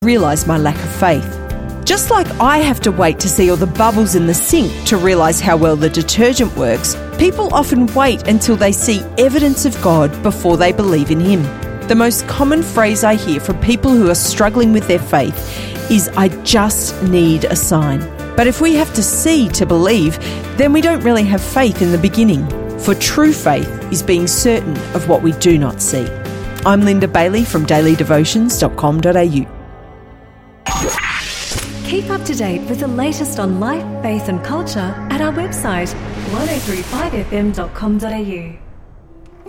realise my lack of faith. Just like I have to wait to see all the bubbles in the sink to realise how well the detergent works, people often wait until they see evidence of God before they believe in Him. The most common phrase I hear from people who are struggling with their faith is, "I just need a sign." But if we have to see to believe, then we don't really have faith in the beginning. For true faith is being certain of what we do not see. I'm Linda Bailey from dailydevotions.com.au. Keep up to date with the latest on life, faith and culture at our website 1035fm.com.au.